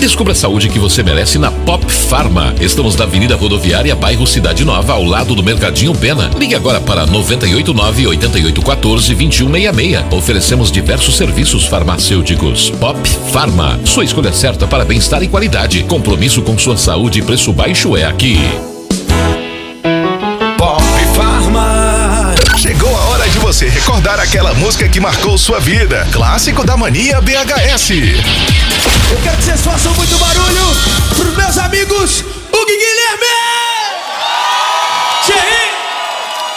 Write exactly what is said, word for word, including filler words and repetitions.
Descubra a saúde que você merece na Pop Pharma. Estamos na Avenida Rodoviária, bairro Cidade Nova, ao lado do Mercadinho Pena. Ligue agora para nove oito nove, oito oito um quatro, dois um seis seis. Oferecemos diversos serviços farmacêuticos. Pop Pharma, sua escolha certa para bem-estar e qualidade. Compromisso com sua saúde e preço baixo é aqui. Pop Pharma. Chegou a hora de você recordar aquela música que marcou sua vida. Clássico da Mania B H S. Eu quero que vocês façam muito barulho pros meus amigos, o Guilherme! Tchê!